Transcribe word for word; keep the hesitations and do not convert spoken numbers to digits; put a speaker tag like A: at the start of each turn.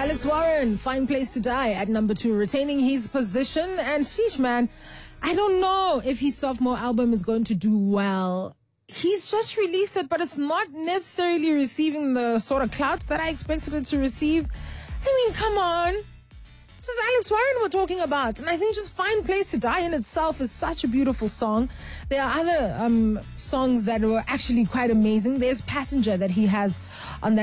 A: Alex Warren, Fine Place to Die at number two, retaining his position. And sheesh, man, I don't know if his sophomore album is going to do well. He's just released it, but it's not necessarily receiving the sort of clout that I expected it to receive. I mean, come on. This is Alex Warren we're talking about. And I think just Fine Place to Die in itself is such a beautiful song. There are other um, songs that were actually quite amazing. There's Passenger that he has on that